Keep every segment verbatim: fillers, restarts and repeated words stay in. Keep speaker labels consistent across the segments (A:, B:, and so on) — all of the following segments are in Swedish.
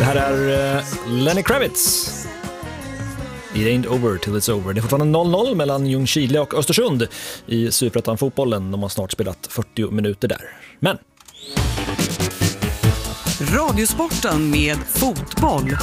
A: Det här är uh, Lenny Kravitz. It ain't over till it's over. Det är fortfarande noll noll mellan Ljungskile och Östersund i Superettan-fotbollen. De har snart spelat fyrtio minuter där. Men
B: Radiosporten med fotboll.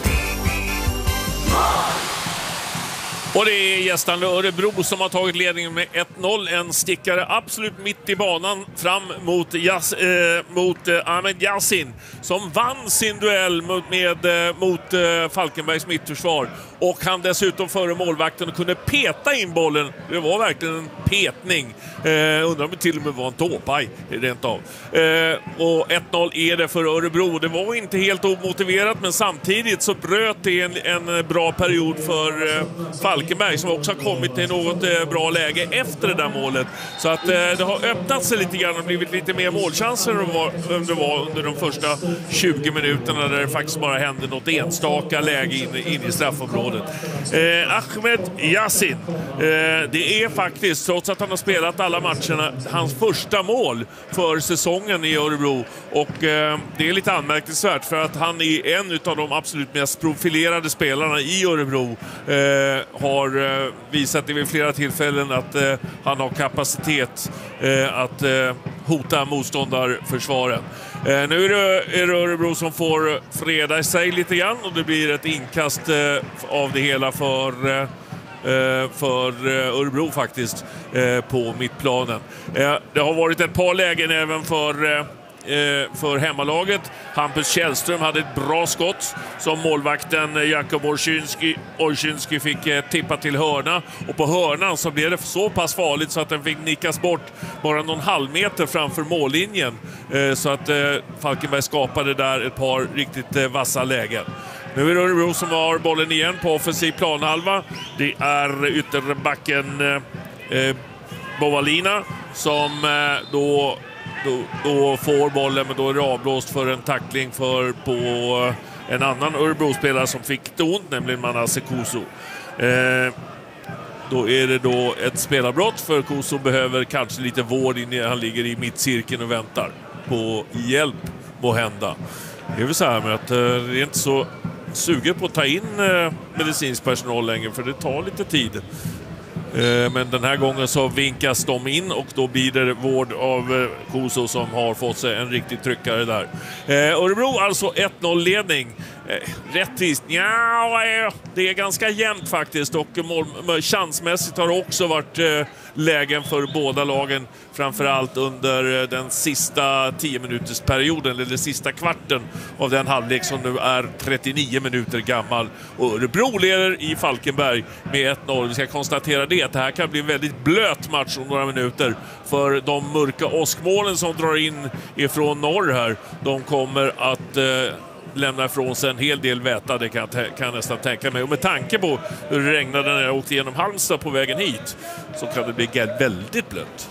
C: Och det är gästande Örebro som har tagit ledningen med ett noll. En stickare absolut mitt i banan fram mot, Jas, eh, mot eh, Ahmed Yasin som vann sin duell mot, med, eh, mot eh, Falkenbergs mittförsvar. Och han dessutom före målvakten kunde peta in bollen. Det var verkligen en petning. Eh, undrar om det till och med var en tåpaj rent av. Eh, och ett noll är det för Örebro. Det var inte helt omotiverat, men samtidigt så bröt det en, en bra period för eh, Falkenberg som också har kommit till något eh, bra läge efter det där målet. Så att eh, det har öppnat sig lite grann och blivit lite mer målchanser än det var under de första tjugo minuterna där det faktiskt bara hände något enstaka läge in, in i straffområdet. Eh, Ahmed Yasin, eh, det är faktiskt, trots att han har spelat alla matcherna, hans första mål för säsongen i Örebro. Och eh, det är lite anmärkningsvärt för att han är en av de absolut mest profilerade spelarna i Örebro. Eh, har eh, visat det vid flera tillfällen att eh, han har kapacitet eh, att eh, hota motståndarförsvaren. Eh, nu är det, är det Örebro som får freda sig lite grann och det blir ett inkast eh, av det hela för, eh, för Örebro faktiskt eh, på mittplanen. Eh, det har varit ett par lägen även för eh, för hemmalaget. Hampus Källström hade ett bra skott som målvakten Jakob Orszynski, Orszynski fick eh, tippa till hörna, och på hörnan så blev det så pass farligt så att den fick nickas bort bara någon halv meter framför mållinjen, eh, så att eh, Falkenberg skapade där ett par riktigt eh, vassa lägen. Nu är det Örebro som har bollen igen på offensiv planhalva. Det är ytterbacken eh, eh, Bovalina som eh, då Då, då får bollen, men då är det avblåst för en tackling för på en annan Örebro-spelare som fick det ont, nämligen Manasse Kuso. Eh, då är det då ett spelarbrott, för Kuso behöver kanske lite vård in i, han ligger i mittcirkeln och väntar på hjälp må hända. Det är väl så här med att eh, det är inte så suget på att ta in eh, medicinsk personal längre, för det tar lite tid. Men den här gången så vinkas de in och då blir det vård av Kuso som har fått sig en riktig tryckare där. Örebro alltså ett noll ledning. Rättvist, ja, det är ganska jämnt faktiskt, och mål, chansmässigt har det också varit lägen för båda lagen, framförallt under den sista tio minuters perioden, eller den sista kvarten av den halvlek som nu är trettionio minuter gammal. Och Örebro leder i Falkenberg med ett noll. Vi ska konstatera det, att det här kan bli en väldigt blöt match om några minuter, för de mörka åskmålen som drar in ifrån norr här, de kommer att eh, lämna ifrån sig en hel del väta, det kan, kan jag nästan tänka mig. Och med tanke på hur det regnade när jag åkte genom Halmstad på vägen hit, så kan det bli väldigt blött.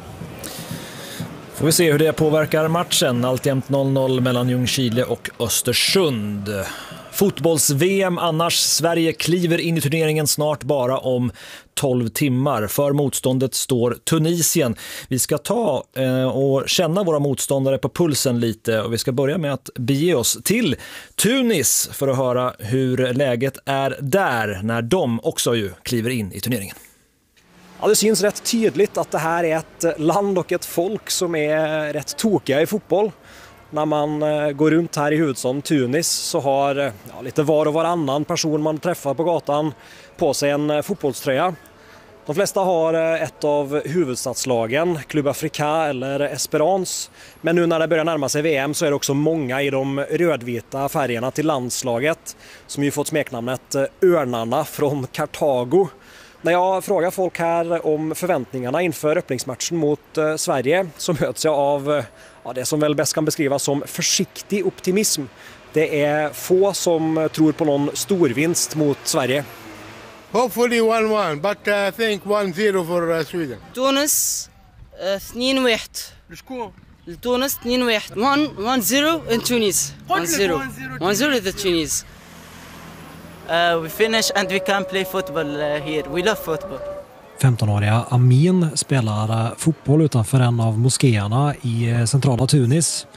A: Får vi se hur det påverkar matchen. Alltjämt noll noll mellan Ljungskile och Östersund. Fotbolls-V M annars. Sverige kliver in i turneringen snart bara om tolv timmar. För motståndet står Tunisien. Vi ska ta eh, och känna våra motståndare på pulsen lite, och vi ska börja med att bege oss till Tunis för att höra hur läget är där när de också ju kliver in i turneringen.
D: Ja, det syns rätt tydligt att det här är ett land och ett folk som är rätt tokiga i fotboll. När man går runt här i huvudstaden Tunis så har ja, lite var och varannan person man träffar på gatan på sig en fotbollströja. De flesta har ett av huvudstadslagen, Club Africa eller Esperance. Men nu när det börjar närma sig V M så är det också många i de rödvita färgerna till landslaget, som ju fått smeknamnet Örnarna från Kartago. När jag frågar folk här om förväntningarna inför öppningsmatchen mot eh, Sverige, så möts jag av eh, ja, det som väl bäst kan beskrivas som försiktig optimism. Det är få som tror på någon storvinst mot Sverige.
E: Hopefully one one, but uh, I think one zero for uh, Sweden.
F: Tunis اثنين واحد. لشكون؟ لتونس اثنين واحد. one one zero in Tunis. one zero. one zero to Tunis.
G: Uh, we finish and we can play football uh, here. We love football.
H: femtonåriga Amin spelar fotboll utanför en av moskéerna i centrala Tunis.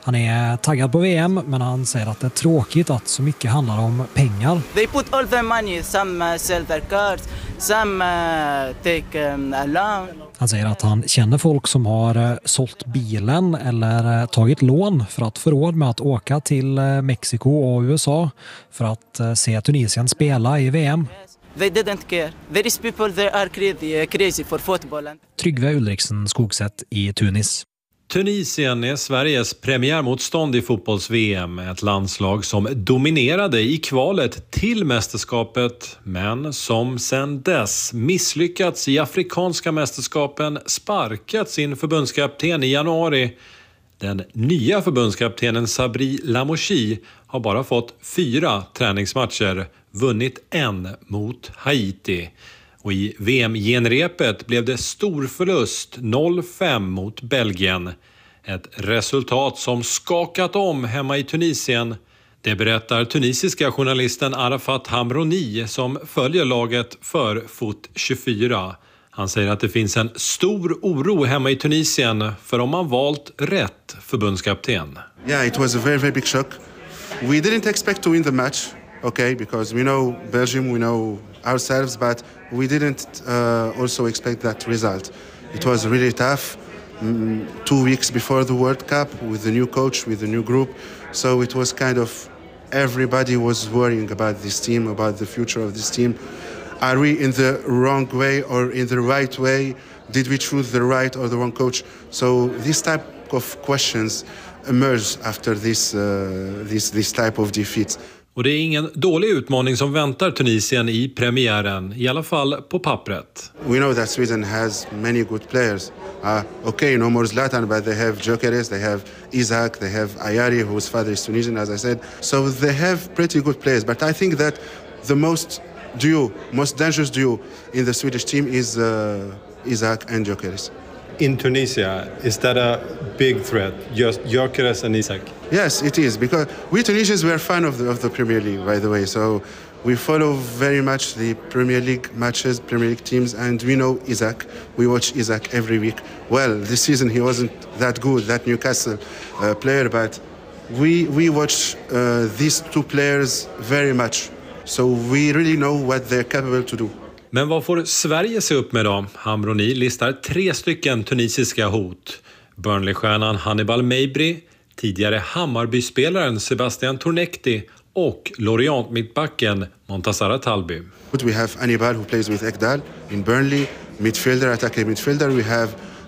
H: Han är taggad på V M, men han säger att det är tråkigt att så mycket handlar om pengar.
G: They put all their money. Some uh, sell their cars, some uh, take um, a loan.
H: Han säger att han känner folk som har uh, sålt bilen eller uh, tagit lån för att få råd med att åka till uh, Mexiko och U S A för att uh, se Tunisien spela i V M.
G: They didn't care. There is people there are crazy, uh, crazy for football.
H: Tryggve Ulriksen Skogsätt i Tunis.
I: Tunisien är Sveriges premiärmotstånd i fotbolls-V M. Ett landslag som dominerade i kvalet till mästerskapet, men som sedan dess misslyckats i afrikanska mästerskapen, sparkat sin förbundskapten i januari. Den nya förbundskaptenen Sabri Lamouchi har bara fått fyra träningsmatcher, vunnit en mot Haiti. Och i V M-genrepet blev det stor förlust noll fem mot Belgien. Ett resultat som skakat om hemma i Tunisien. Det berättar tunisiska journalisten Arafat Hamroni som följer laget för Foot tjugofyra. Han säger att det finns en stor oro hemma i Tunisien för om man valt rätt förbundskapten.
J: Yeah, it was a very, very big shock. We didn't expect to win the match, okay, because we know Belgium, we know ourselves, but we didn't uh, also expect that result. It was really tough. Mm, two weeks before the World Cup with the new coach, with the new group. So it was kind of everybody was worrying about this team, about the future of this team. Are we in the wrong way or in the right way? Did we choose the right or the wrong coach? So this type of questions emerge after this, uh, this, this type of defeat.
I: Och det är ingen dålig utmaning som väntar Tunisien i premiären, i alla fall på pappret.
J: We know that Sweden has many good players. Uh, okay, no more Zlatan, but they have Gyökeres, they have Isaac, they have Ayari, whose father is Tunisian, as I said. So they have pretty good players. But I think that the most duo, most dangerous duo in the Swedish team is uh, Isaac and Gyökeres.
I: In Tunisia, is that a big threat, just Gyökeres and Isaac?
J: Yes, it is, because we Tunisians, we are fan of the, of the Premier League, by the way, so we follow very much the Premier League matches, Premier League teams, and we know Isaac. We watch Isaac every week. Well, this season he wasn't that good, that Newcastle uh, player, but we, we watch uh, these two players very much, so we really know what they're capable to do.
I: Men vad får Sverige se upp med då? Hamroni listar tre stycken tunisiska hot. Burnley-stjärnan Hannibal Mejbri, tidigare Hammarby-spelaren Sebastian Tornekti och Lorient-mittbacken Montassara Talbi.
J: We have Hannibal who plays with Ekdal in Burnley, midfielder, attacking midfielder. We have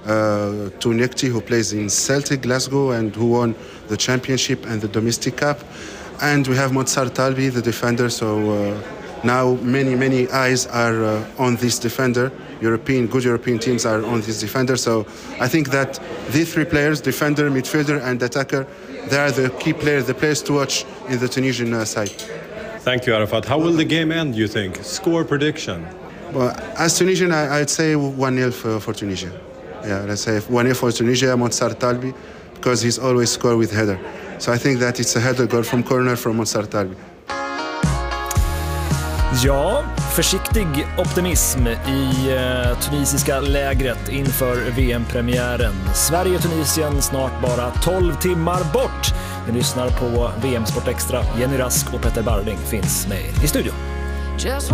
J: uh, Tornekti who plays in Celtic Glasgow and who won the championship and the domestic cup. And we have Montassara Talbi, the defender, so... Uh, Now many, many eyes are uh, on this defender. European, good European teams are on this defender. So I think that these three players, defender, midfielder and attacker, they are the key players, the players to watch in the Tunisian uh, side.
I: Thank you, Arafat. How will the game end, you think? Score prediction?
J: Well, as Tunisian, I, I'd say one nil for, for Tunisia. Yeah, let's say one nil for Tunisia, Montassara Talbi, because he's always scored with header. So I think that it's a header goal from corner from Montassara Talbi.
A: Ja, försiktig optimism i eh, tunisiska lägret inför V M-premiären. Sverige och Tunisien snart bara tolv timmar bort. Ni lyssnar på V M Sport Extra. Jenny Rask och Petter Barling finns med i studion.